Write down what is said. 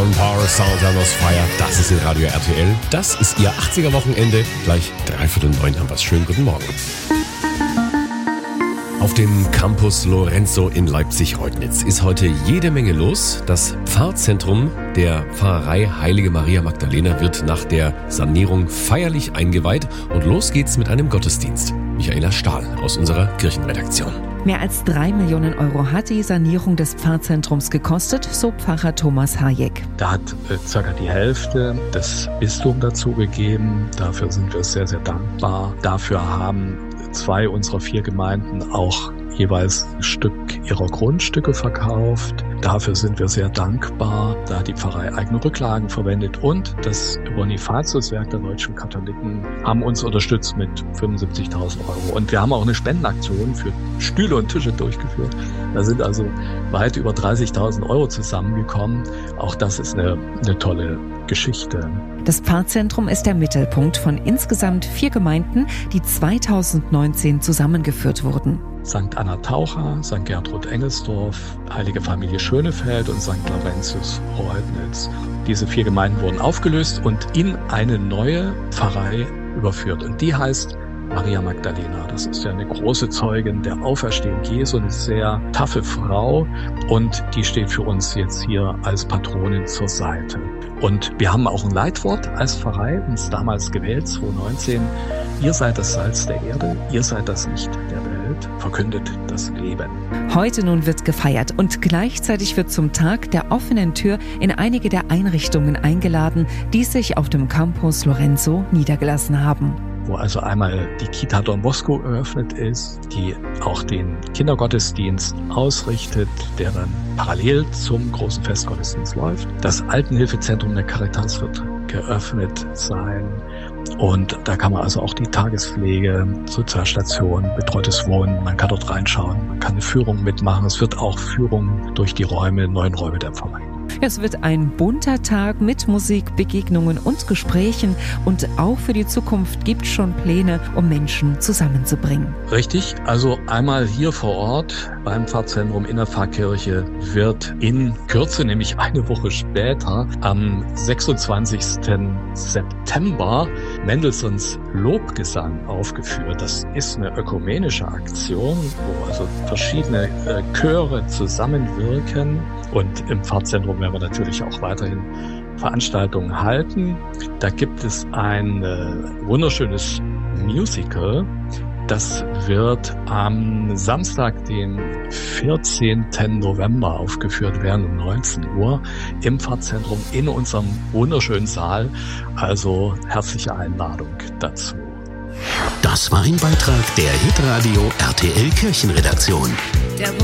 On Power Sound Us Fire. Das ist ihr Radio RTL. Das ist ihr 80er-Wochenende. Gleich 8:45 haben wir's. Schönen guten Morgen. Auf dem Campus Lorenzo in Leipzig-Reutnitz ist heute jede Menge los. Das Pfarrzentrum der Pfarrei Heilige Maria Magdalena wird nach der Sanierung feierlich eingeweiht und los geht's mit einem Gottesdienst. Michaela Stahl aus unserer Kirchenredaktion. Mehr als 3 Millionen Euro hat die Sanierung des Pfarrzentrums gekostet, so Pfarrer Thomas Hayek. Da hat circa die Hälfte das Bistum dazugegeben. Dafür sind wir sehr, sehr dankbar. Dafür haben 2 unserer 4 Gemeinden auch jeweils ein Stück ihrer Grundstücke verkauft. Dafür sind wir sehr dankbar. Da hat die Pfarrei eigene Rücklagen verwendet und das Bonifatiuswerk der deutschen Katholiken haben uns unterstützt mit 75.000 Euro. Und wir haben auch eine Spendenaktion für Stühle und Tische durchgeführt. Da sind also weit über 30.000 Euro zusammengekommen. Auch das ist eine tolle Geschichte. Das Pfarrzentrum ist der Mittelpunkt von insgesamt 4 Gemeinden, die 2019 zusammengeführt wurden. St. Anna Taucher, St. Gertrud Engelsdorf, Heilige Familie Schönefeld und St. Laurentius Reutnitz. Diese 4 Gemeinden wurden aufgelöst und in eine neue Pfarrei überführt. Und die heißt Maria Magdalena. Das ist ja eine große Zeugin der Auferstehung Jesu, eine sehr taffe Frau. Und die steht für uns jetzt hier als Patronin zur Seite. Und wir haben auch ein Leitwort als Pfarrei, uns damals gewählt, 2019. Ihr seid das Salz der Erde, ihr seid das Licht der Welt, verkündet das Leben. Heute nun wird gefeiert und gleichzeitig wird zum Tag der offenen Tür in einige der Einrichtungen eingeladen, die sich auf dem Campus Lorenzo niedergelassen haben. Wo also einmal die Kita Don Bosco eröffnet ist, die auch den Kindergottesdienst ausrichtet, der dann parallel zum großen Festgottesdienst läuft. Das Altenhilfezentrum der Caritas wird geöffnet sein. Und da kann man also auch die Tagespflege, Sozialstation, betreutes Wohnen, man kann dort reinschauen, man kann eine Führung mitmachen. Es wird auch Führung durch die neuen Räume der Pfarrei. Es wird ein bunter Tag mit Musik, Begegnungen und Gesprächen und auch für die Zukunft gibt es schon Pläne, um Menschen zusammenzubringen. Richtig, also einmal hier vor Ort beim Pfarrzentrum in der Pfarrkirche wird in Kürze, nämlich eine Woche später, am 26. September Mendelssohns Lobgesang aufgeführt. Das ist eine ökumenische Aktion, wo also verschiedene Chöre zusammenwirken und im Pfarrzentrum werden wir natürlich auch weiterhin Veranstaltungen halten. Da gibt es ein wunderschönes Musical. Das wird am Samstag, den 14. November aufgeführt werden um 19 Uhr im Pfarrzentrum in unserem wunderschönen Saal. Also herzliche Einladung dazu. Das war ein Beitrag der Hitradio RTL Kirchenredaktion.